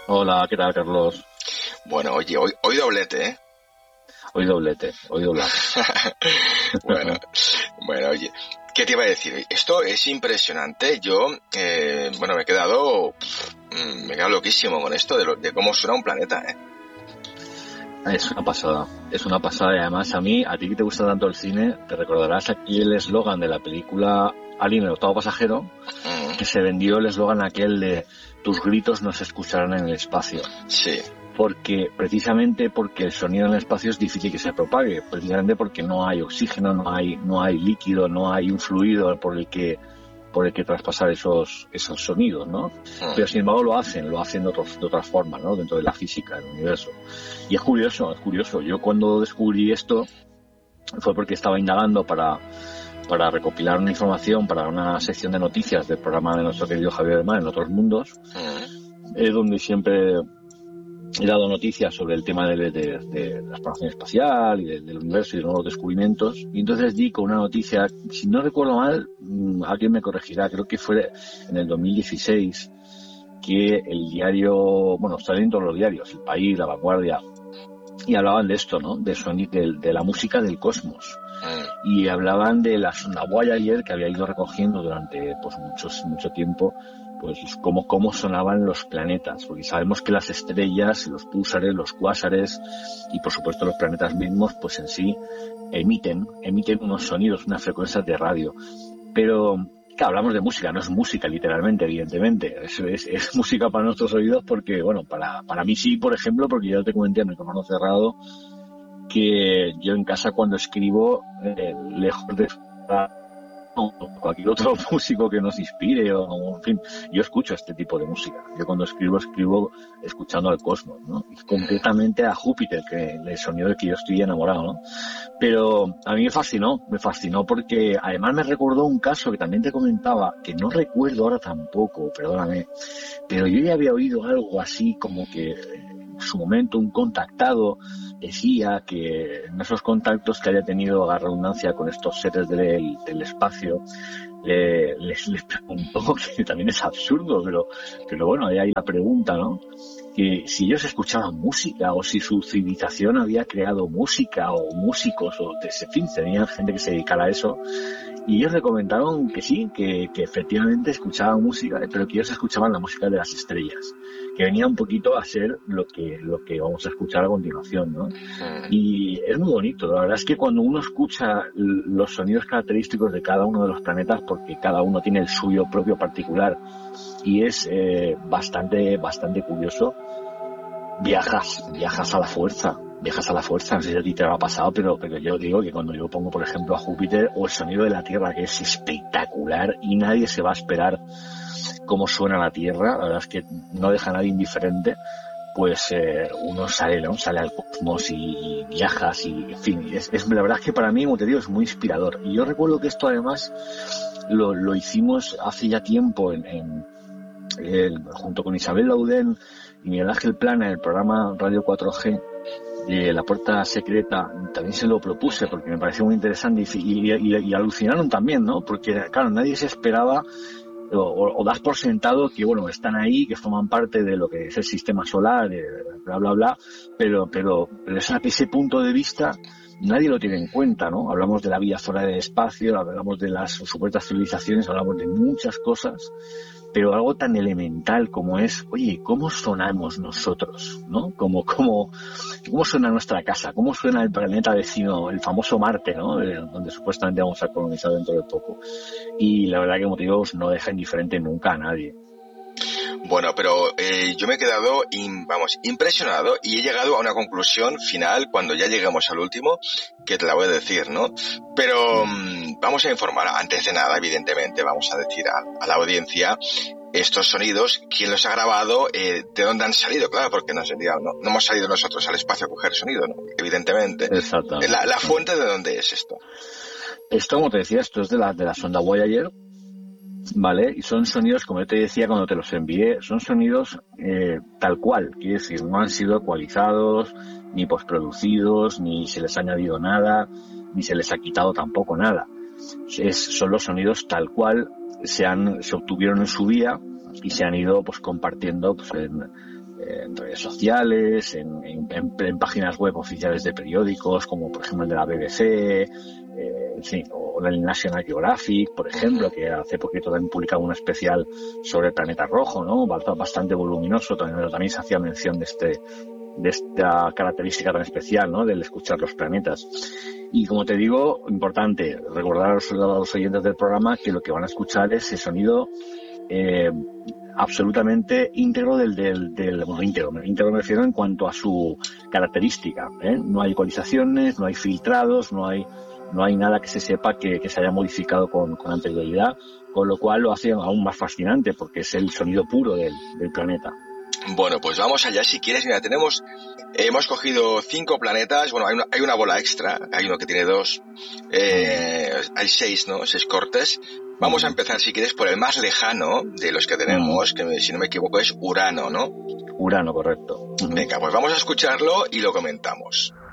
Hola, ¿qué tal, Carlos? Bueno, oye, hoy doblete, ¿eh? Hoy doblete, hoy doblete. Bueno, bueno, oye, ¿qué te iba a decir? Esto es impresionante. Yo, me he quedado, me he quedado loquísimo con esto de cómo suena un planeta, ¿eh? Es una pasada y además a ti que te gusta tanto el cine, te recordarás aquí el eslogan de la película Alien, el octavo pasajero, que se vendió el eslogan aquel de tus gritos no se escucharán en el espacio. Sí. Precisamente porque el sonido en el espacio es difícil que se propague, precisamente porque no hay oxígeno, no hay líquido, no hay un fluido por el que traspasar esos sonidos, ¿no? Pero sin embargo lo hacen de otras formas, ¿no? Dentro de la física del universo. Y es curioso. Yo cuando descubrí esto fue porque estaba indagando para recopilar una información para una sección de noticias del programa de nuestro querido Javier Hermán en Otros Mundos, donde siempre he dado noticias sobre el tema de la exploración espacial y del universo y de nuevos descubrimientos. Y entonces di con una noticia, si no recuerdo mal, alguien me corregirá, creo que fue en el 2016, que el diario, bueno, está dentro de los diarios, El País, La Vanguardia, y hablaban de esto, ¿no? De la música del cosmos. Y hablaban de la sonda Voyager que había ido recogiendo durante pues mucho tiempo, pues cómo sonaban los planetas, porque sabemos que las estrellas, los púlsares, los cuásares y por supuesto los planetas mismos, pues en sí emiten unos sonidos, unas frecuencias de radio. Pero claro, hablamos de música, no es música literalmente, evidentemente, es música para nuestros oídos porque, bueno, para mí sí, por ejemplo, porque yo te comenté a micrófono cerrado que yo en casa cuando escribo, lejos de cualquier otro músico que nos inspire o en fin, yo escucho este tipo de música. Yo cuando escribo escuchando al cosmos, ¿no? Y concretamente a Júpiter, que el sonido del que yo estoy enamorado, ¿no? Pero a mí me fascinó porque además me recordó un caso que también te comentaba, que no recuerdo ahora tampoco, perdóname, pero yo ya había oído algo así como que en su momento un contactado decía que en esos contactos que haya tenido la redundancia con estos seres del espacio, les preguntó, que también es absurdo, pero bueno, ahí hay la pregunta, ¿no? Que si ellos escuchaban música o si su civilización había creado música o músicos o en fin, tenían gente que se dedicara a eso. Y ellos le comentaron que sí, que efectivamente escuchaban música, pero que ellos escuchaban la música de las estrellas, que venía un poquito a ser lo que vamos a escuchar a continuación, ¿no? Y es muy bonito, la verdad es que cuando uno escucha los sonidos característicos de cada uno de los planetas, porque cada uno tiene el suyo propio particular, y es bastante curioso, viajas a la fuerza, no sé si a ti te lo ha pasado, pero yo digo que cuando yo pongo, por ejemplo, a Júpiter o el sonido de la Tierra, que es espectacular y nadie se va a esperar cómo suena la Tierra, la verdad es que no deja a nadie indiferente, pues uno sale, ¿no? Sale al cosmos y viajas y, en fin, la verdad es que para mí, como te digo, es muy inspirador. Y yo recuerdo que esto además lo hicimos hace ya tiempo junto con Isabel Laudén y Miguel Ángel Plana en el programa Radio 4G de La Puerta Secreta. También se lo propuse porque me pareció muy interesante y alucinaron también, ¿no? Porque claro, nadie se esperaba o das por sentado que bueno, están ahí, que forman parte de lo que es el sistema solar, bla bla bla, pero ese punto de vista nadie lo tiene en cuenta, ¿no? Hablamos de la vida fuera del espacio, hablamos de las supuestas civilizaciones, hablamos de muchas cosas, pero algo tan elemental como es, oye, ¿cómo sonamos nosotros? ¿No? ¿Cómo suena nuestra casa? ¿Cómo suena el planeta vecino, el famoso Marte, ¿no? Donde supuestamente vamos a colonizar dentro de poco. Y la verdad que, como te digo, no deja indiferente nunca a nadie. Bueno, pero yo me he quedado, impresionado y he llegado a una conclusión final cuando ya lleguemos al último, que te la voy a decir, ¿no? Pero vamos a informar, antes de nada, evidentemente, vamos a decir a la audiencia estos sonidos, quién los ha grabado, de dónde han salido, claro, porque no hemos salido nosotros al espacio a coger sonido, ¿no? Evidentemente. Exactamente. La fuente de dónde es esto. Esto, como te decía, esto es de la sonda Voyager, ¿vale? Y son sonidos, como yo te decía cuando te los envié, son sonidos tal cual, quiere decir, no han sido ecualizados, ni postproducidos, ni se les ha añadido nada, ni se les ha quitado tampoco nada. Son los sonidos tal cual se obtuvieron en su día y se han ido pues compartiendo pues, en redes sociales, en páginas web oficiales de periódicos, como por ejemplo el de la BBC, o el National Geographic, por ejemplo, que hace poquito también publicaba un especial sobre el planeta rojo, ¿no? Bastante voluminoso, también se hacía mención de esta característica tan especial, ¿no? Del escuchar los planetas. Y como te digo, importante recordar a los oyentes del programa que lo que van a escuchar es el sonido absolutamente íntegro íntegro me refiero en cuanto a su característica, ¿eh? No hay ecualizaciones, no hay filtrados, no hay nada que se sepa que se haya modificado con anterioridad, con lo cual lo hace aún más fascinante porque es el sonido puro del planeta. Bueno, pues vamos allá si quieres. Mira, hemos cogido 5 planetas. Bueno, hay una bola extra, hay uno que tiene 2, hay 6, ¿no? 6 cortes. Vamos a empezar, si quieres, por el más lejano de los que tenemos, que si no me equivoco es Urano, ¿no? Urano, correcto. Venga, pues vamos a escucharlo y lo comentamos.